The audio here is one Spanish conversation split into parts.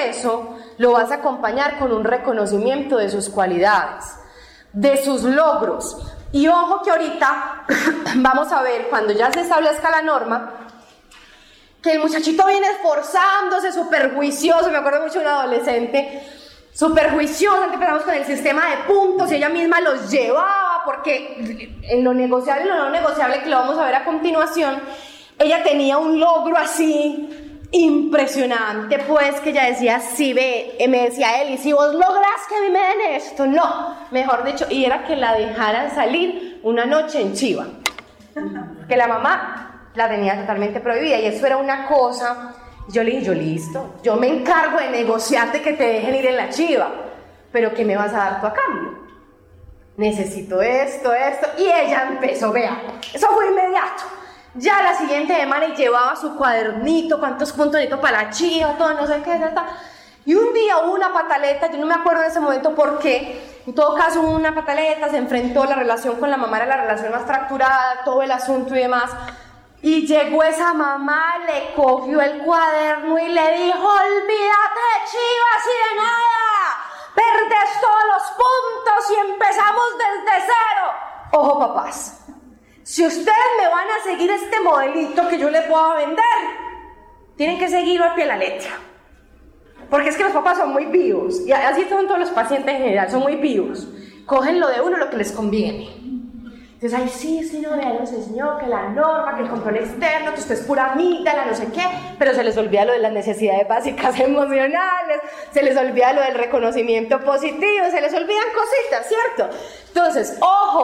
eso lo vas a acompañar con un reconocimiento de sus cualidades, de sus logros. Y ojo que ahorita vamos a ver, cuando ya se establezca la norma, que el muchachito viene esforzándose, súper juicioso. Me acuerdo mucho de una adolescente súper juiciosa, empezamos con el sistema de puntos y ella misma los llevaba, porque en lo negociable y lo no negociable, que lo vamos a ver a continuación, ella tenía un logro así impresionante, pues, que ella decía, sí, ve, me decía él, y si vos lográs que a mí me den esto, no, mejor dicho, y era que la dejaran salir una noche en chiva, que la mamá la tenía totalmente prohibida, y eso era una cosa. Yo le dije, yo listo, yo me encargo de negociarte que te dejen ir en la chiva, pero ¿qué me vas a dar tú a cambio? Necesito esto, y ella empezó, vea, eso fue inmediato. Ya la siguiente semana y llevaba su cuadernito, cuántos puntos necesito para la chiva, todo, no sé qué, y un día hubo una pataleta, yo no me acuerdo en ese momento por qué, en todo caso hubo una pataleta, se enfrentó, la relación con la mamá era la relación más fracturada, todo el asunto y demás. Y llegó esa mamá, le cogió el cuaderno y le dijo, olvídate de chivas y de nada, perdés todos los puntos y empezamos desde cero. Ojo, papás, si ustedes me van a seguir este modelito que yo les voy a vender, tienen que seguirlo al pie de la letra. Porque es que los papás son muy vivos, y así son todos los pacientes en general, son muy vivos. Cogen lo de uno, lo que les conviene. Entonces, ay, sí, no, ya nos enseñó que la norma, que el control externo, que usted es pura amígdala, no sé qué, pero se les olvida lo de las necesidades básicas emocionales, se les olvida lo del reconocimiento positivo, se les olvidan cositas, ¿cierto? Entonces,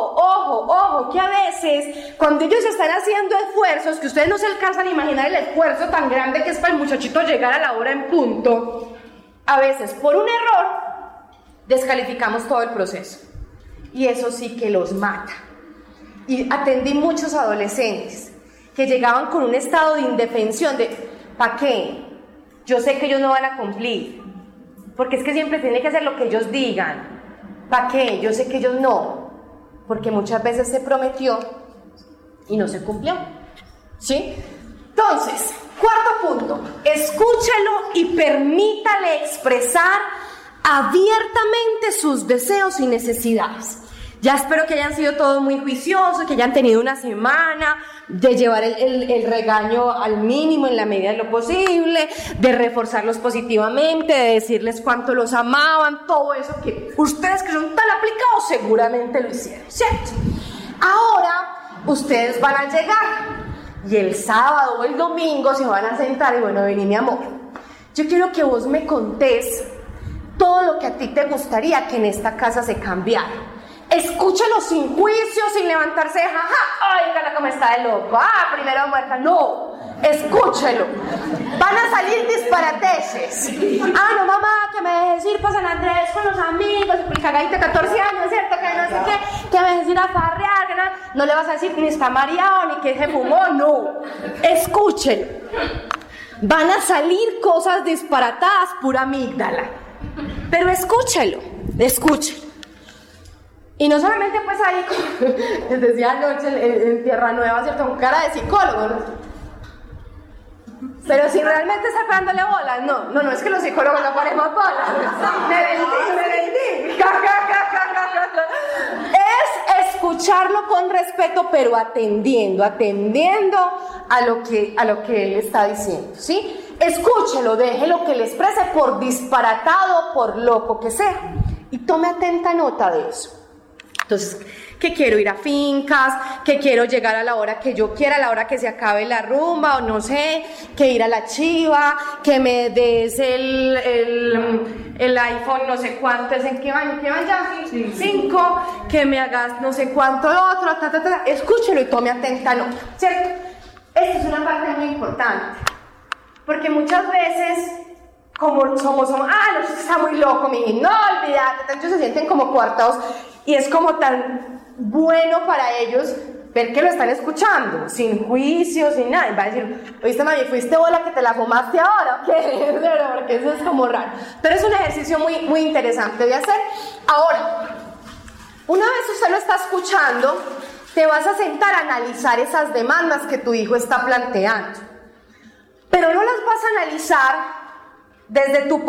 ojo, que a veces, cuando ellos están haciendo esfuerzos, que ustedes no se alcanzan a imaginar el esfuerzo tan grande que es para el muchachito llegar a la hora en punto, a veces, por un error, descalificamos todo el proceso. Y eso sí que los mata. Y atendí muchos adolescentes que llegaban con un estado de indefensión de ¿para qué? Yo sé que ellos no van a cumplir, porque es que siempre tiene que hacer lo que ellos digan. ¿Para qué? Yo sé que ellos no, porque muchas veces se prometió y no se cumplió, ¿sí? Entonces, cuarto punto, escúchelo y permítale expresar abiertamente sus deseos y necesidades. Ya espero que hayan sido todos muy juiciosos, que hayan tenido una semana de llevar el regaño al mínimo en la medida de lo posible, de reforzarlos positivamente, de decirles cuánto los amaban, todo eso que ustedes que son tan aplicados seguramente lo hicieron, ¿cierto? Ahora ustedes van a llegar y el sábado o el domingo se van a sentar y bueno, vení mi amor, yo quiero que vos me contés todo lo que a ti te gustaría que en esta casa se cambiara. Escúchalo sin juicio, sin levantarse de jaja, ay, gana como está de loco, primero muerta, no, escúchelo. Van a salir disparateses. No mamá, que me dejes ir para San Andrés con los amigos, el cagadito de 14 años, ¿cierto? Que no sé qué, que me dejes ir a farrear, que no le vas a decir ni está mareado, ni que se fumó, no, escúchelo. Van a salir cosas disparatadas, pura amígdala, pero escúchelo. Y no solamente pues ahí, les decía anoche en Tierra Nueva, ¿cierto? Con cara de psicólogo, ¿no? Pero si realmente está parándole bolas, no, es que los psicólogos no ponemos bolas. Me vendí. Es escucharlo con respeto, pero atendiendo a lo que él está diciendo, ¿sí? Escúchelo, déjelo que le exprese por disparatado, por loco que sea, y tome atenta nota de eso. Entonces, que quiero ir a fincas, que quiero llegar a la hora que yo quiera, a la hora que se acabe la rumba, o no sé, que ir a la chiva, que me des el iPhone no sé cuánto, es en qué van ya, 5, que me hagas no sé cuánto otro, escúchelo y tome atenta nota, ¿cierto? Esta es una parte muy importante, porque muchas veces, como somos, no, está muy loco, mi no, olvídate, ellos se sienten como coartados. Y es como tan bueno para ellos ver que lo están escuchando, sin juicio, sin nada. Y va a decir, oíste mami, fuiste bola que te la fumaste ahora, ¿qué? Porque eso es como raro. Pero es un ejercicio muy, muy interesante de hacer. Ahora, una vez usted lo está escuchando, te vas a sentar a analizar esas demandas que tu hijo está planteando. Pero no las vas a analizar desde tu